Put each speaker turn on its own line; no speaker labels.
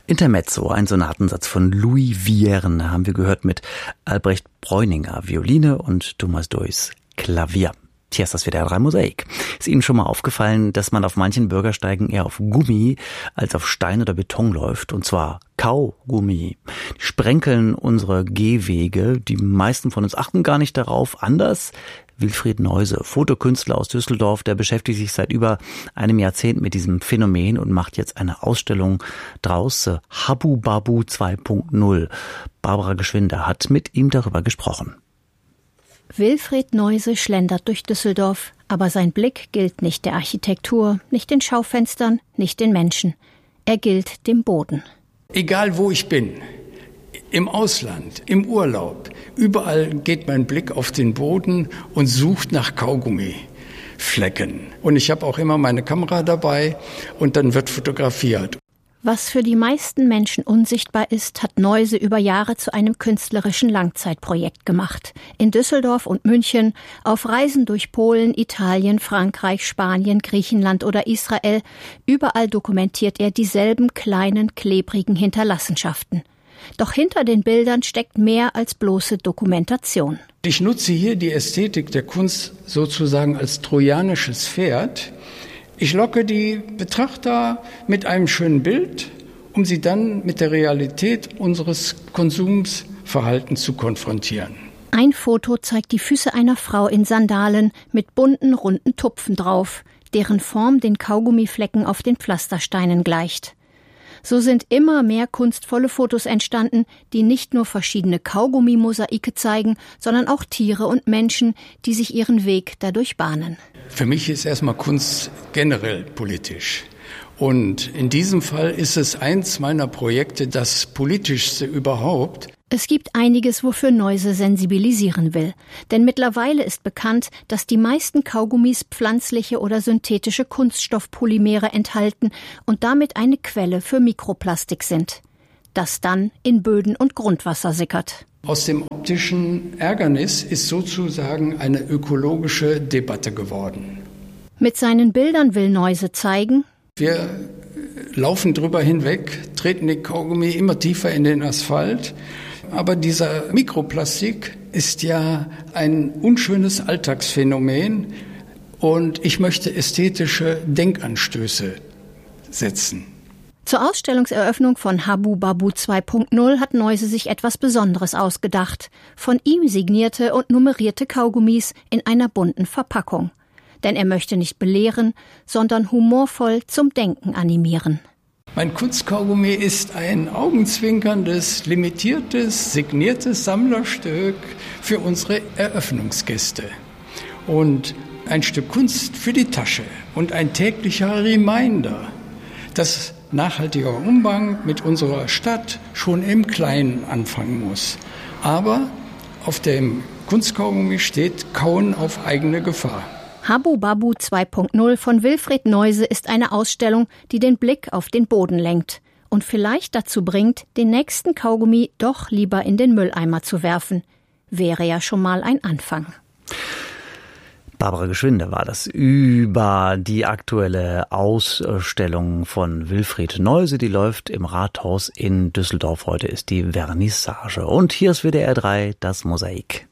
Intermezzo, ein Sonatensatz von Louis Vierne, haben wir gehört mit Albrecht Bräuninger, Violine und Thomas Deuys, Klavier. Hier ist das WDR 3 Mosaik. Ist Ihnen schon mal aufgefallen, dass man auf manchen Bürgersteigen eher auf Gummi als auf Stein oder Beton läuft? Und zwar Kaugummi. Die sprenkeln unsere Gehwege. Die meisten von uns achten gar nicht darauf. Anders Wilfried Neuse, Fotokünstler aus Düsseldorf, der beschäftigt sich seit über einem Jahrzehnt mit diesem Phänomen und macht jetzt eine Ausstellung draus, Habbu Babbu 2.0. Barbara Geschwinder hat mit ihm darüber gesprochen.
Wilfried Neuse schlendert durch Düsseldorf, aber sein Blick gilt nicht der Architektur, nicht den Schaufenstern, nicht den Menschen. Er gilt dem Boden.
Egal wo ich bin, im Ausland, im Urlaub, überall geht mein Blick auf den Boden und sucht nach Kaugummiflecken. Und ich habe auch immer meine Kamera dabei und dann wird fotografiert.
Was für die meisten Menschen unsichtbar ist, hat Neuse über Jahre zu einem künstlerischen Langzeitprojekt gemacht. In Düsseldorf und München, auf Reisen durch Polen, Italien, Frankreich, Spanien, Griechenland oder Israel, überall dokumentiert er dieselben kleinen, klebrigen Hinterlassenschaften. Doch hinter den Bildern steckt mehr als bloße Dokumentation.
Ich nutze hier die Ästhetik der Kunst sozusagen als trojanisches Pferd. Ich locke die Betrachter mit einem schönen Bild, um sie dann mit der Realität unseres Konsumverhaltens zu konfrontieren.
Ein Foto zeigt die Füße einer Frau in Sandalen mit bunten, runden Tupfen drauf, deren Form den Kaugummiflecken auf den Pflastersteinen gleicht. So sind immer mehr kunstvolle Fotos entstanden, die nicht nur verschiedene Kaugummi-Mosaike zeigen, sondern auch Tiere und Menschen, die sich ihren Weg dadurch bahnen.
Für mich ist erstmal Kunst generell politisch. Und in diesem Fall ist es eins meiner Projekte, das politischste überhaupt.
Es gibt einiges, wofür Neuse sensibilisieren will. Denn mittlerweile ist bekannt, dass die meisten Kaugummis pflanzliche oder synthetische Kunststoffpolymere enthalten und damit eine Quelle für Mikroplastik sind, das dann in Böden und Grundwasser sickert.
Aus dem optischen Ärgernis ist sozusagen eine ökologische Debatte geworden.
Mit seinen Bildern will Neuse zeigen:
Wir laufen drüber hinweg, treten die Kaugummi immer tiefer in den Asphalt. Aber dieser Mikroplastik ist ja ein unschönes Alltagsphänomen und ich möchte ästhetische Denkanstöße setzen.
Zur Ausstellungseröffnung von Habbu Babbu 2.0 hat Neuse sich etwas Besonderes ausgedacht. Von ihm signierte und nummerierte Kaugummis in einer bunten Verpackung. Denn er möchte nicht belehren, sondern humorvoll zum Denken animieren.
Mein Kunstkaugummi ist ein augenzwinkerndes, limitiertes, signiertes Sammlerstück für unsere Eröffnungsgäste. Und ein Stück Kunst für die Tasche und ein täglicher Reminder, dass nachhaltiger Umgang mit unserer Stadt schon im Kleinen anfangen muss. Aber auf dem Kunstkaugummi steht Kauen auf eigene Gefahr.
Habbu Babbu 2.0 von Wilfried Neuse ist eine Ausstellung, die den Blick auf den Boden lenkt und vielleicht dazu bringt, den nächsten Kaugummi doch lieber in den Mülleimer zu werfen. Wäre ja schon mal ein Anfang.
Barbara Geschwinder war das über die aktuelle Ausstellung von Wilfried Neuse. Die läuft im Rathaus in Düsseldorf. Heute ist die Vernissage. Und hier ist WDR 3 das Mosaik.